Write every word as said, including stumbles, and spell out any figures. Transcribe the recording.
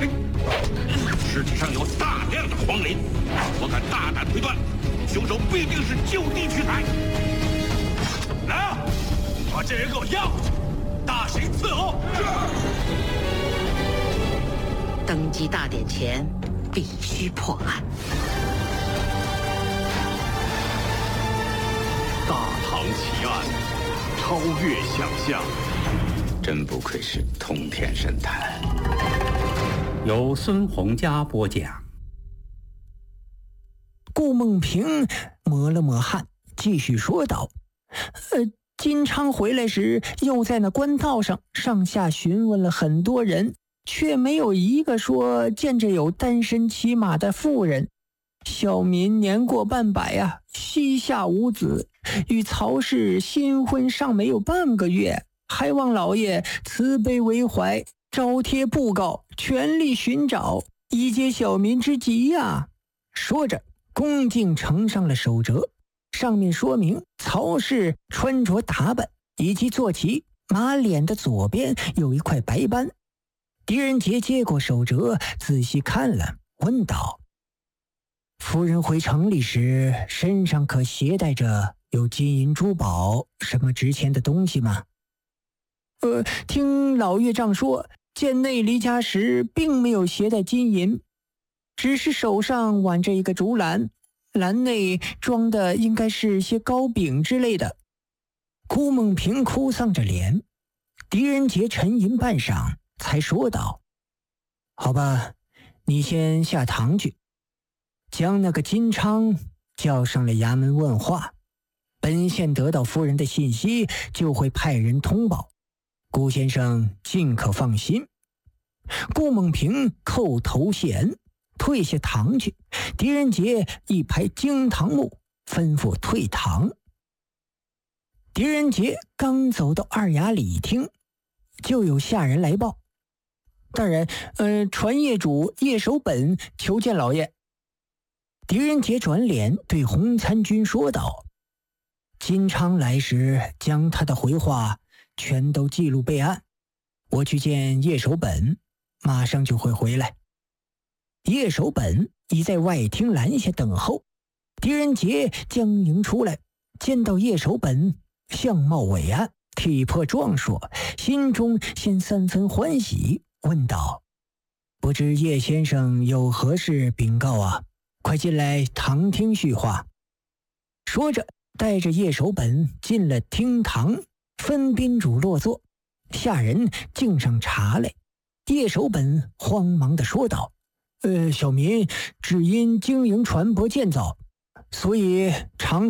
尸体上有大量的黄磷，我敢大胆推断，凶手必定是就地取材。来啊，把这人给我押回去，大刑伺候。 登基大典前，必须破案。 大唐奇案，超越想象。 真不愧是通天神探。 由孙洪佳播讲。 顾梦平抹了抹汗，继续说道：呃，金昌回来时，又在那官道上上下询问了很多人，却没有一个说见着有单身骑马的妇人。小民年过半百啊，膝下无子，与曹氏新婚尚没有半个月，还望老爷慈悲为怀，招贴布告，全力寻找，以解小民之急呀、啊。说着恭敬呈上了手折，上面说明曹氏穿着打扮以及坐骑，马脸的左边有一块白斑。狄仁杰接过手折，仔细看了，问道：夫人回城里时，身上可携带着有金银珠宝什么值钱的东西吗？呃，听老岳丈说，见内离家时并没有携带金银，只是手上挽着一个竹篮，篮内装的应该是些糕饼之类的。顾梦平哭丧着脸，狄仁杰沉吟半晌，才说道：好吧，你先下堂去，将那个金昌叫上了衙门问话，本县得到夫人的信息，就会派人通报，顾先生尽可放心。顾梦平叩头谢恩，退下堂去。狄仁杰一拍惊堂木，吩咐退堂。狄仁杰刚走到二衙里厅，就有下人来报：大人，呃，传业主叶守本求见老爷。狄仁杰转脸对洪参军说道：金昌来时，将他的回话全都记录备案，我去见叶守本，马上就会回来。叶守本已在外厅拦下等候。狄仁杰将迎出来，见到叶守本相貌伟岸，体魄壮硕，心中先三分欢喜，问道：不知叶先生有何事禀告啊？快进来堂厅叙话。说着带着叶守本进了厅堂，分宾主落座，下人敬上茶来。叶守本慌忙地说道：呃，小民只因经营船舶建造，所以常